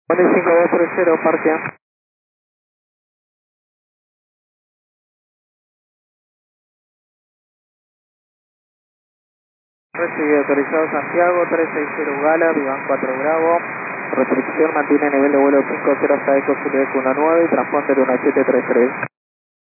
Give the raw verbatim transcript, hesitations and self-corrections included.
cinco dos tres cero, parque. Recibido, autorizado Santiago, tres seis cero Gala, Vivan cuatro Bravo. Restricción, mantiene nivel de vuelo cinco cero hasta Eco Zulu uno nueve y transponder uno siete tres tres.